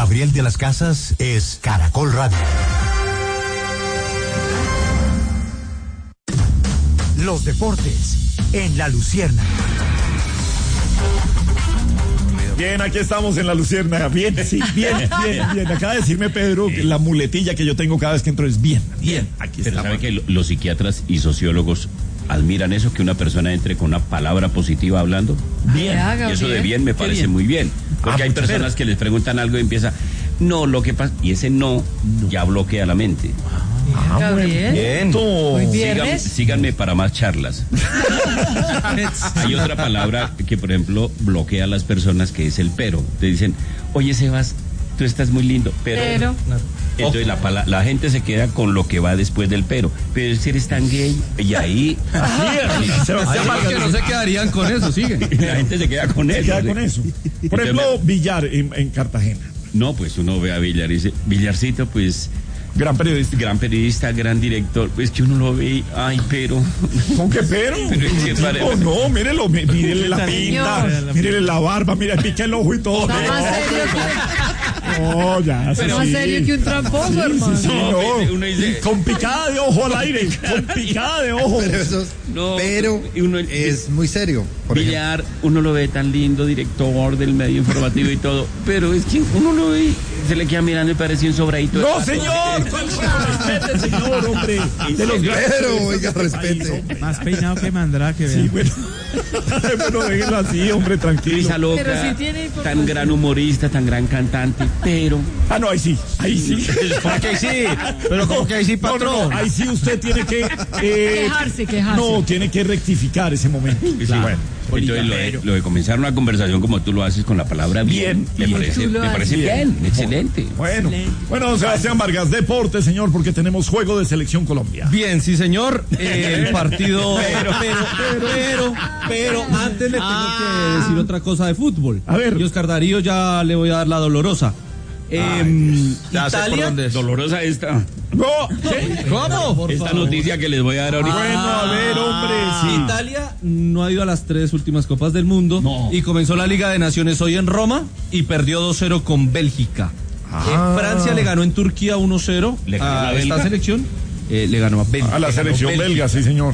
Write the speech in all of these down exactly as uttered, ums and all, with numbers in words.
Gabriel de las Casas es Caracol Radio. Los deportes en La Luciérnaga. Bien, aquí estamos en La Luciérnaga. Bien, sí, bien, bien, bien. Acaba de decirme Pedro que la muletilla que yo tengo cada vez que entro es bien, bien. Aquí Pero estamos. sabe que los psiquiatras y sociólogos admiran eso, que una persona entre con una palabra positiva hablando. Bien. Y eso de bien me parece bien. muy bien. Porque Ah, hay personas pero... que les preguntan algo y empieza, no, lo que pasa, y ese no, no. ya bloquea la mente. Ah, Gabriel. bien. Muy bien. Síganme, síganme para más charlas. Hay otra palabra que, por ejemplo, bloquea a las personas, que es el pero. Te dicen, oye, Sebas, tú estás muy lindo, pero... Pero. Entonces la, pala- la gente se queda con lo que va después del pero. Pero si eres tan gay, y ahí... Así es. Sebastián Hay Vargas que no se quedarían con eso, sigue. La gente se queda con se eso. queda ¿sí? con eso. Por Entonces, ejemplo, Villar en, en Cartagena. No, pues uno ve a Villar y dice, Villarcito, pues... Gran periodista. Gran periodista, gran director, pues que uno lo ve, ay, pero... ¿Con qué pero? Pero es que pare- No, no, mírelo, mí- mírele la pinta, mírele la barba, mire, pica el ojo y todo. Está más No, serio que, no, ya, está más sí. serio que un tramposo, Sí, hermano. sí, No, no. uno dice- Con picada de ojo al aire, con picada de ojo. Pero eso es- No, pero y uno- es muy serio. Por ejemplo. Villar, uno lo ve tan lindo, director del medio informativo y todo, pero es que uno lo ve, se le queda mirando y parece un sobradito. de No, pato. señor, respete, señor, hombre. De los grandes Pero, periodistas oiga, del respete. país, Más peinado que Mandrake, Sí, vea. bueno. Bueno, déjenlo así, hombre, tranquilo. Risa loca, Pero sí tiene información. tan gran humorista, tan gran cantante, pero... Ah, no, ahí sí, ahí sí. ¿Cómo que ahí sí? Pero ¿cómo que ahí sí, No, no, patrón? no, ahí sí usted tiene que... eh, Quejarse, quejarse. No, tiene que rectificar ese momento. Sí, Bueno, entonces lo de, lo de comenzar una conversación como tú lo haces con la palabra bien, Bien, me bien. parece, Tú lo me parece haces. bien, excelente. bueno, bueno, don Sebastián Vargas, deporte, señor, porque tenemos juego de selección Colombia. Bien, sí, señor. El partido. Pero, pero, pero, pero, antes le tengo que decir otra cosa de fútbol. A ver. Y Oscar Darío ya le voy a dar la dolorosa. Em, Ya sé por Italia. dónde es. Dolorosa esta, No, ¿qué? ¿Cómo? esta noticia que les voy a dar ahorita. Bueno, a ver, hombre, sí. Italia no ha ido a las tres últimas Copas del Mundo No. y comenzó la Liga de Naciones hoy en Roma y perdió dos cero con Bélgica. Ah. Eh, Francia le ganó en Turquía uno cero ¿Le ganó a la esta Bélgica? selección. Eh, le ganó a Bélgica. A la Le ganó selección Bélgica. belga, sí, señor.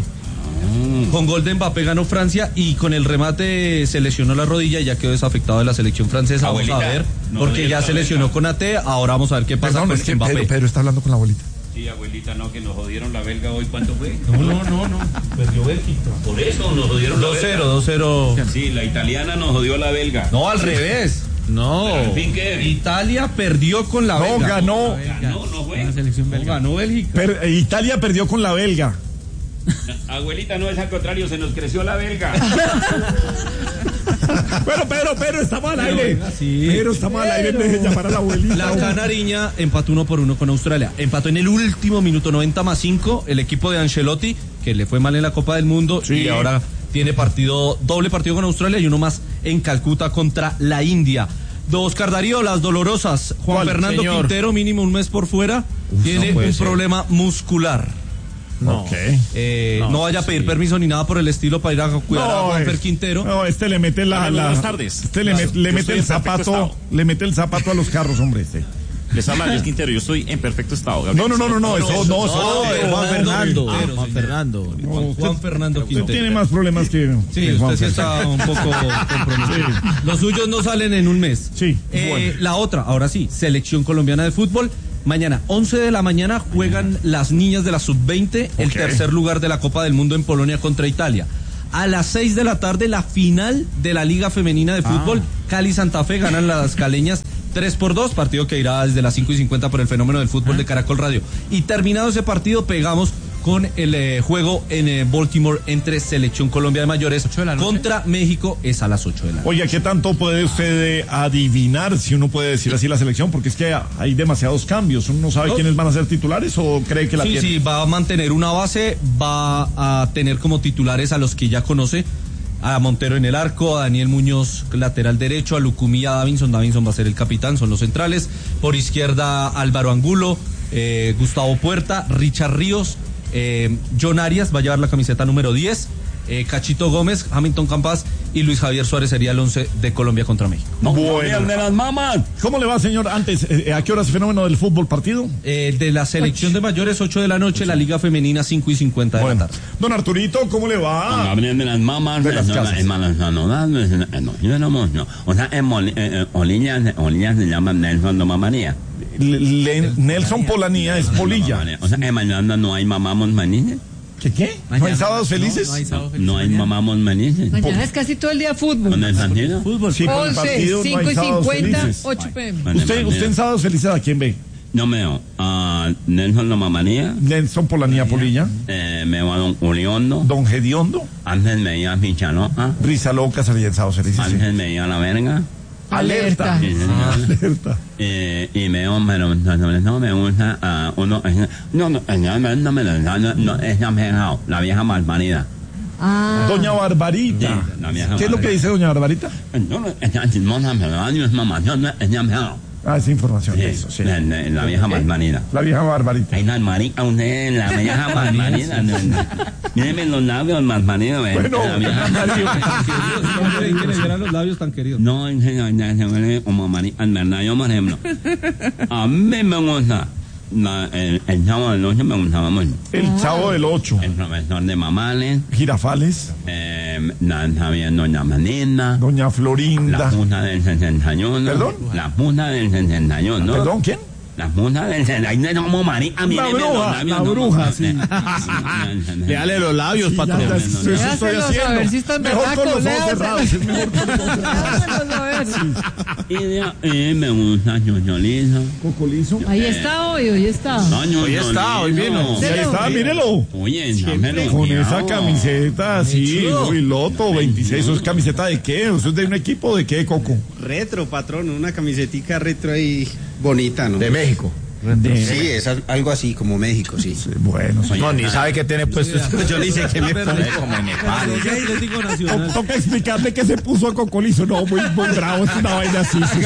Con gol de Mbappé ganó Francia y con el remate se lesionó la rodilla y ya quedó desafectado de la selección francesa. Abuelita, vamos a ver, no porque le ya dio se la lesionó belga. con A T. Ahora vamos a ver qué pasa Perdón, con es que Mbappé. Pedro, Pedro está hablando con la abuelita. Sí, abuelita, no, que nos jodieron la belga hoy, ¿cuánto fue? No, no, no, no. Perdió Bélgica. Por eso nos jodieron la dos cero, belga. dos cero. Sí, la italiana nos jodió la belga. No, al revés. No. Pero, en fin, ¿qué? Italia perdió con la No, belga. ganó. No, no fue. La selección No, belga. ganó Bélgica. Per- eh, Italia perdió con la belga. Abuelita, no es al contrario, se nos creció la belga. Bueno, Pedro, Pedro, estamos al aire. venga, sí. Pedro, estamos al aire, en vez de llamar a la abuelita. La Canariña empató uno por uno con Australia. Empató en el último minuto, noventa más cinco, el equipo de Ancelotti, que le fue mal en la Copa del Mundo Sí. y ahora tiene partido, doble partido con Australia y uno más en Calcuta contra la India. De Oscar Darío, las dolorosas. Juan ¿Cuál, Fernando señor? Quintero, mínimo un mes por fuera, tiene no puede un ser. problema muscular. No. Ok. Eh, no, No, vaya a pedir sí. permiso ni nada por el estilo para ir a cuidar a Juanfer es- Quintero. no, este le mete la, Hola, la buenas tardes. Este le, Claro, met- le yo mete estoy el en perfecto zapato, estado. le mete el zapato a los carros, hombre, este. Les habla Luis Quintero, yo estoy en perfecto estado. Gabriel. No, no, no, no, no, eso no, no, eso eh, no, Juan Fernando. Ah, Quintero, Juan señor. Fernando. Juan, Juan Fernando Usted Quintero. tiene más problemas que, Sí, que usted Juan sí Fernando. está un poco comprometido. Los suyos no salen en un mes. Sí, Eh, bueno. La otra, ahora sí, selección colombiana de fútbol. Mañana, once de la mañana, juegan las niñas de la sub veinte, el Ok. tercer lugar de la Copa del Mundo en Polonia contra Italia. A las seis de la tarde, la final de la Liga Femenina de Fútbol. Cali Santa Fe ganan las caleñas tres por dos, partido que irá desde las cinco y cincuenta por el fenómeno del fútbol de Caracol Radio. Y terminado ese partido, pegamos con el eh, juego en eh, Baltimore entre Selección Colombia de Mayores ¿ocho de la noche? contra México, es a las ocho de la noche. Oye, ¿qué tanto puede usted eh, adivinar, si uno puede decir así, la selección? Porque es que hay demasiados cambios. ¿Uno no sabe No. quiénes van a ser titulares o cree que la Sí, tiene? sí, va a mantener una base, va a tener como titulares a los que ya conoce, a Montero en el arco, a Daniel Muñoz lateral derecho, a Lucumí, a Davinson, Davinson va a ser el capitán, son los centrales, por izquierda Álvaro Angulo, eh, Gustavo Puerta, Richard Ríos, eh, John Arias va a llevar la camiseta número diez, eh, Cachito Gómez, Hamilton Campas y Luis Javier Suárez sería el once de Colombia contra México. Bueno. de las mamás. ¿Cómo le va, señor? Antes, eh, ¿a qué hora es fenómeno del fútbol partido? Eh, de la selección de mayores, ocho de la noche, la Liga Femenina, cinco y cincuenta de Bueno. la tarde. Don Arturito, ¿cómo le va? Gabriel de las mamás. De las no, casas. es malas, no, no, no, no, no, no, no, no. O sea, en Moli- eh, eh, Olilla, Olilla se llama Nelson de Mamanía. Le- Le- Nelson Polanía es Polilla. O sea, en mañana no hay mamamos manices. ¿Qué qué? ¿No hay sábados felices? No hay sábado feliz. No hay mamamos manices. Mañana es casi todo el día fútbol. ¿Con el partido? Fútbol. Sí, con el once, partido no cinco hay y sábados cincuenta, felices. ocho pm. Con el Usted, partido. usted en sábados felices, ¿a quién ve? No me veo a Nelson de Mamanía. Nelson Polanía Polilla, Eh, me veo a Don Uliondo. Don Gediondo, Antes me iba a Pichaloca. Risa Loca salía en sábados felices. sí. Antes me iba a La Verga. Alerta. Sí, señor. Alerta. Eh, y me pero no, no, no me gusta a uno eh, no no eh, no me no me no, no, no, es la vieja la vieja malparida. Ah, Doña Barbarita. Sí, la vieja ¿Qué es lo que Barbarita. dice Doña Barbarita? No, no, ella chismosa, pero años mamá, no, no, es la vieja. Ah, esa información. Sí, Eso, sí. la, la, la vieja malparida. La vieja Barbarita. Hay la marica, usted, la vieja malparida. no, no. Míreme los labios malparidos, eh, Bueno, la vieja No creí que le dieran los labios tan queridos. No, en serio, ya se huele como marica, en verdad, yo, por ejemplo, a mí me gusta, la, el, el chavo del ocho me gustaba mucho. El Chavo del Ocho. El profesor de Mamales, Girafales. eh, la, también doña Manina, Doña la Florinda. Junta del sesenta y uno. ¿Perdón? La Junta del sesenta y uno. ¿Perdón? ¿Quién? La Junta del sesenta y uno, como marica, La míreme los bruja, labios, la no, bruja, no, sí. no. Léale los labios, Sí, ya, patrón. ya, eso estoy Léaselos a haciendo. ver si están Mejor con los ojos berracos, cerrados. Es mejor con los ojos cerrados. Léaselos a ver. Y de ahí me gusta Ñoñolizo. Cocolizo. Ahí está hoy, hoy está. No, Hoy está, hoy vino. Sí, ahí está, mírelo. Oye, dámelo, Con esa cuidado. camiseta así, muy loto, veintiséis. ¿Eso es camiseta de qué? ¿Eso es de un equipo de qué, Coco? Retro, patrón, una camisetica retro ahí bonita, ¿no? De México. Sí, es al- algo así como México, sí. Sí, bueno, sí. No, ni sabe qué tiene puesto. Yo le hice que me pone como en Nepal. Atlético To- Nacional. Toca explicarle que se puso a Cocolizo. No, muy, muy bravo, es una vaina así. sí.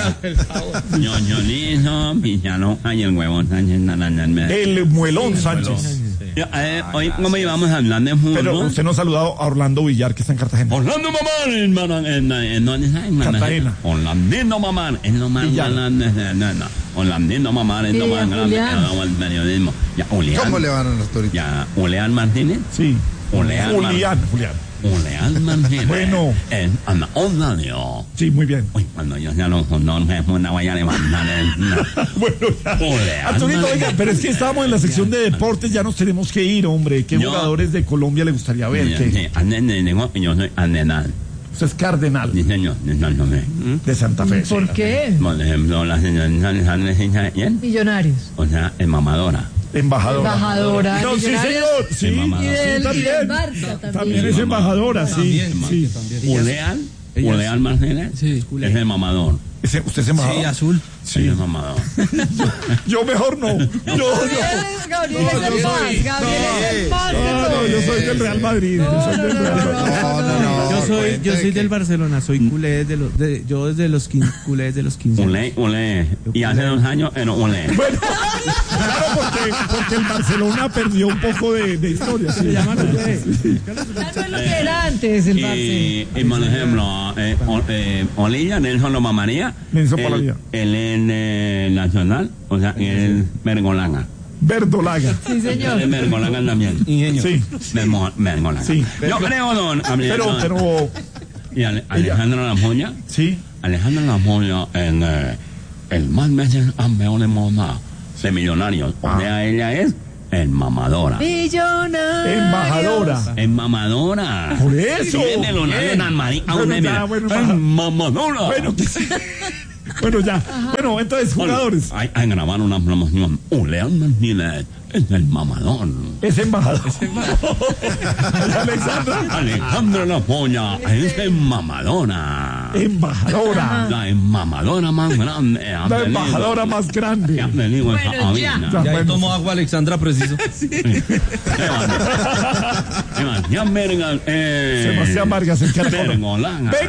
Ñoñolizo, Pichaloca y el huevón Sánchez Naranjal. El Muelón Sánchez. Eh, hoy, como íbamos a hablar de fútbol. Pero usted no ha saludado a Orlando Villar, que está en Cartagena. Orlando Mamán, en, Mara- en, en, en, en Cartagena. Orlandino Mamán, es lo más Villar. grande. no, no, no. Orlandino Mamán es lo Sí, más grande que Julián. ha dado el periodismo. Ya, Julián. ¿Cómo le van a los toritos? Ya, Julián Martínez. Sí. Julián. Julián, Julián. Julián Martínez. Bueno. En Ana Orlando. Sí, muy bien. Uy, cuando yo ya lo no me una vaya a levantar el. Bueno, ya. Julián. Arturito, oiga, pero es que estamos en la sección de deportes, ya nos tenemos que ir, hombre. ¿Qué Yo- jugadores de Colombia le gustaría ver? ¿Qué? Sí, ande- digo, yo soy Ardenal. Usted es cardenal Sí, señor. No, no, no. de Santa Fe. ¿Por qué? Por ejemplo, la señora Alejandra Yen, Millonarios. o sea, es mamadora. Embajadora. Embajadora. No, sí, Millonarios. señor. Sí, Embajadora. Y sí, del, y también. del Barça también. También es embajadora, sí. También, sí. Julián, Julián Martínez, Sí. es el mamador. Ese- ¿Usted es embajador? Sí, azul. Sí. Es el mamador. Yo mejor no. Yo no. Gabriel, Gabriel es el más. Gabriel es el más. de No, no, todos. yo soy del Real Madrid. Yo soy del Real Madrid. No, no, no. Yo soy, yo cuente soy que- del Barcelona, soy culé de los, de, yo desde los quince, culé desde los quince. Ulé, ulé. Y hace dos años era ulé. Bueno, claro, porque, porque el Barcelona perdió un poco de, de historia. Sí. Ya no es lo que era antes el Barça. Y, y por ejemplo, eh, o- eh, Olilla, Nelson Loma María. Nelson él- Polanía. Él es eh, nacional, o sea, él es Mergolanga. Verdolaga. Sí, Él señor. es Mergolanga también. Sí. Mermo- Mergolanga. Sí. Yo creo, don. Pero, pero, Y Ale- Alejandro Lamoña. sí. Alejandro Lamoña, en eh, el más veces campeón de moda de millonarios. O sea, ella es el mamadora. Millonarios. Embajadora. Es mamadora. Por eso. Tiene los labios Bien. tan marica, Bueno, una ya, mira. bueno, Es baja. mamadora. Bueno, que sí. Bueno, ya. Bueno, entonces, jugadores. Hay, hay grabar una promoción. Julián Martínez es el mamador. Es embajador. Alexandra. Alejandro La Polla es el mamadora. Embajadora. La mamadora más grande. ha La venido- embajadora más que ha grande. venido esta Bueno, ya. cabina. Ya. Ya ahí Bueno. tomó agua Alexandra preciso. Sebastián Vergas. eh, Sebastián Vargas, el cardenal. Vergolanga.